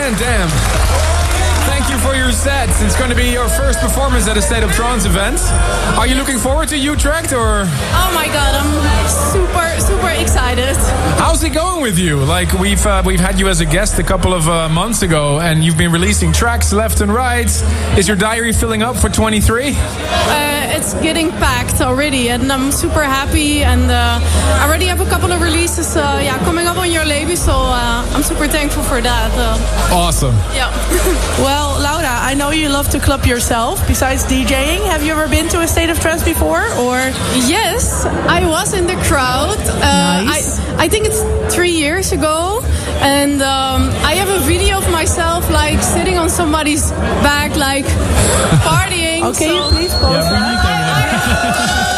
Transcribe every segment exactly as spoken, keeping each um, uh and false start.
man, damn. Thank you for your set. It's going to be your first performance at a State of Trance event. Are you looking forward to Utrecht or? Oh my god, I'm super, super excited. How's it going with you? Like we've uh, we've had you as a guest a couple of uh, months ago, and you've been releasing tracks left and right. Is your diary filling up for twenty-three? Uh, it's getting packed already, and I'm super happy. And uh, I already have a couple of releases, uh, yeah, coming up on your label. So uh, I'm super thankful for that. Uh, awesome. Yeah. Well, Laura, I know you love to club yourself. Besides DJing, have you ever been to a State of Trance before? Or yes, I was in the crowd. Uh, nice. I, I think it's three years ago, and um, I have a video of myself like sitting on somebody's back, like partying. Okay, so. please post Yeah, we need that.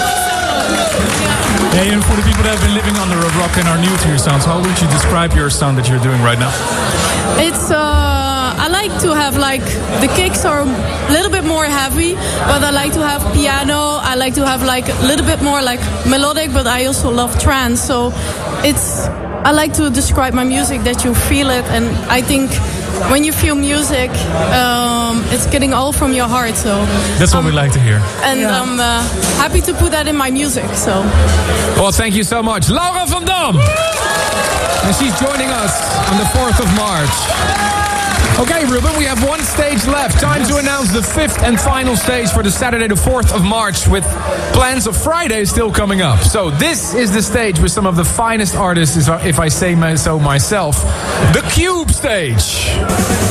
Hey, and for the people that have been living under a rock and are new to your sounds, how would you describe your sound that you're doing right now? It's uh, I like to have like the kicks are a little bit more heavy, but I like to have piano. I like to have like a little bit more like melodic, but I also love trance. So it's I like to describe my music that you feel it, and I think when you feel music, um, it's getting all from your heart. So that's what um, we like to hear. And yeah. I'm uh, happy to put that in my music. So, well, thank you so much, Laura van Dam. And she's joining us on the fourth of March. Okay, Ruben, we have one stage left. Time yes. to announce the fifth and final stage for the Saturday the fourth of March, with plans of Friday still coming up. So this is the stage with some of the finest artists, if I say so myself. The Cube stage.